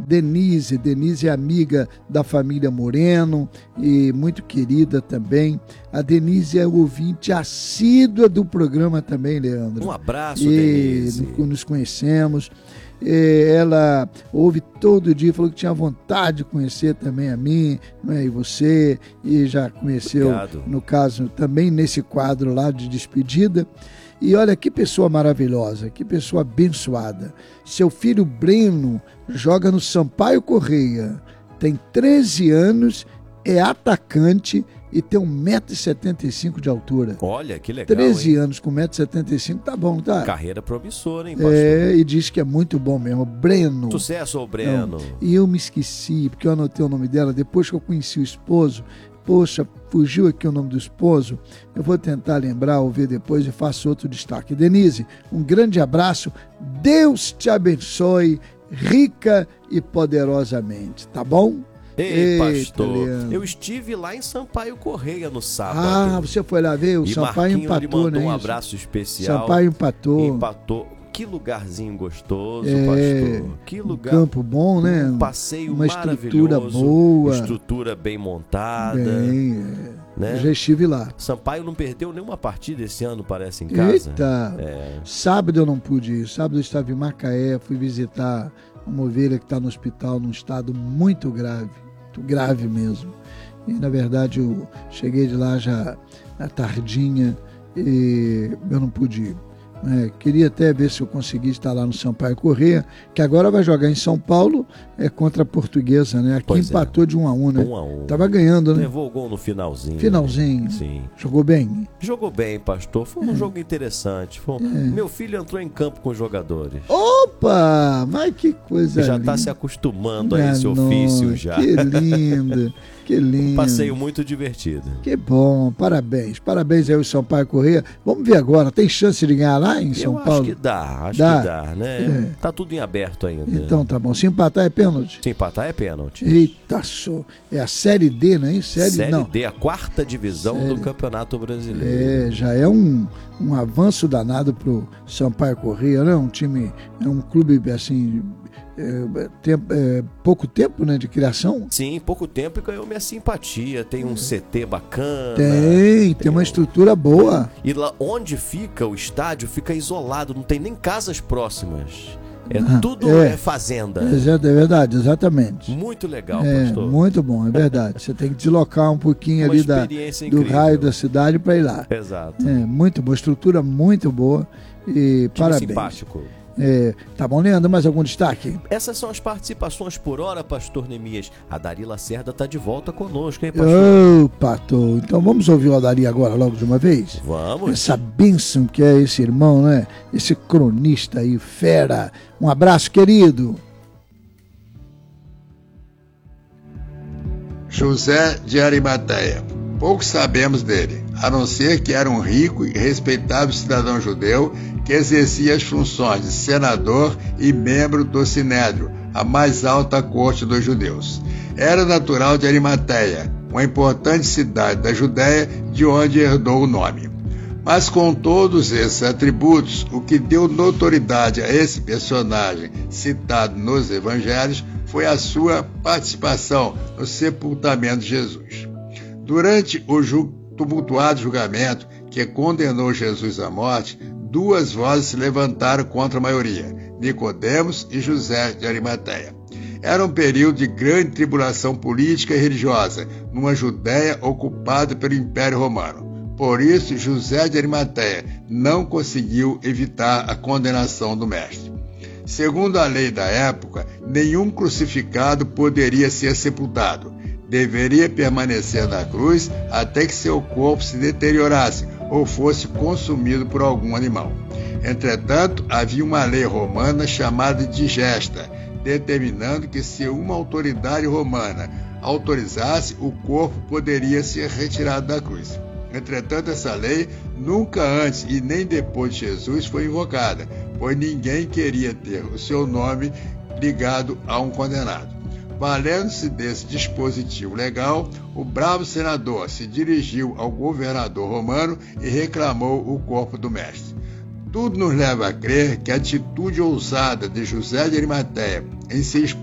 Denise é amiga da família Moreno e muito querida também. A Denise é ouvinte assídua do programa também, Leandro. Um abraço, Denise. Nos conhecemos. Ela ouve todo dia, falou que tinha vontade de conhecer também a mim, né, e você, e já conheceu, Obrigado. No caso, também nesse quadro lá de despedida. E olha que pessoa maravilhosa, que pessoa abençoada. Seu filho Breno joga no Sampaio Correia, tem 13 anos, é atacante e tem 1,75 m de altura. Olha, que legal, 13 hein? anos com 1,75 m, tá bom, tá? Carreira promissora, hein, pastor? E diz que é muito bom mesmo. Breno. Sucesso ao Breno. Não, e eu me esqueci, porque eu anotei o nome dela, depois que eu conheci o esposo. Poxa, fugiu aqui o nome do esposo. Eu vou tentar lembrar ou ver depois e faço outro destaque. Denise, um grande abraço. Deus te abençoe rica e poderosamente, tá bom? Ei, pastor, Leandro. eu estive lá em Sampaio Correia no sábado. Ah, você foi lá ver? O e Sampaio Marquinho empatou, mandou né? Um abraço especial. Sampaio empatou. Empatou. Que lugarzinho gostoso, pastor. Que lugar. Um campo bom, né? Um passeio uma maravilhoso. Estrutura boa. Estrutura bem montada. Bem, né? Já estive lá. Sampaio não perdeu nenhuma partida esse ano, parece, em casa. Eita! Sábado eu não pude ir. Sábado eu estava em Macaé, fui visitar uma ovelha que está no hospital num estado muito grave mesmo. E, na verdade, eu cheguei de lá já à tardinha e eu não pude ir. Queria até ver se eu conseguia estar lá no Sampaio Correia, que agora vai jogar em São Paulo contra a Portuguesa, né? Aqui empatou de 1-1, né? 1-1. Tava ganhando, né? Levou o gol no finalzinho. Sim. Jogou bem? Jogou bem, pastor. Foi um jogo interessante. Meu filho entrou em campo com os jogadores. Opa! Mas que coisa já linda. Está se acostumando a esse ofício já. Que lindo. Que lindo. Um passeio muito divertido. Que bom, parabéns. Parabéns aí ao Sampaio Correia. Vamos ver agora, tem chance de ganhar lá em São Paulo? Acho que dá, né? Tá tudo em aberto ainda. Então tá bom. Se empatar é pênalti? Se empatar é pênalti. Eita, é a Série D, não é isso? Série D, a 4ª divisão do Campeonato Brasileiro. Já é um avanço danado pro Sampaio Correia, né? Um time, um clube assim... pouco tempo, né, de criação. Sim, pouco tempo e ganhou minha simpatia. Tem um CT bacana. Tem uma estrutura boa. E lá onde fica o estádio fica isolado, não tem nem casas próximas. Tudo fazenda. É verdade, exatamente. Muito legal, pastor. Muito bom, é verdade. Você tem que deslocar um pouquinho ali do raio da cidade para ir lá. Exato. Muito boa, estrutura muito boa e parabéns. Simpático. Tá bom, Leandro, mais algum destaque? Essas são as participações por hora, pastor Neemias. A Dari Lacerda está de volta conosco, hein, pastor? Pastor, então vamos ouvir o Dari agora logo de uma vez? Vamos. Essa bênção que é esse irmão, né? Esse cronista aí, fera. Um abraço, querido. José de Arimateia. Pouco sabemos dele, a não ser que era um rico e respeitável cidadão judeu que exercia as funções de senador e membro do Sinédrio, a mais alta corte dos judeus. Era natural de Arimateia, uma importante cidade da Judéia, de onde herdou o nome. Mas com todos esses atributos, o que deu notoriedade a esse personagem citado nos evangelhos foi a sua participação no sepultamento de Jesus. Durante o tumultuado julgamento que condenou Jesus à morte, duas vozes se levantaram contra a maioria, Nicodemos e José de Arimateia. Era um período de grande tribulação política e religiosa, numa Judéia ocupada pelo Império Romano. Por isso, José de Arimateia não conseguiu evitar a condenação do mestre. Segundo a lei da época, nenhum crucificado poderia ser sepultado. Deveria permanecer na cruz até que seu corpo se deteriorasse ou fosse consumido por algum animal. Entretanto, havia uma lei romana chamada digesta, determinando que se uma autoridade romana autorizasse, o corpo poderia ser retirado da cruz. Entretanto, essa lei nunca antes e nem depois de Jesus foi invocada, pois ninguém queria ter o seu nome ligado a um condenado. Valendo-se desse dispositivo legal, o bravo senador se dirigiu ao governador romano e reclamou o corpo do mestre. Tudo nos leva a crer que a atitude ousada de José de Arimateia em se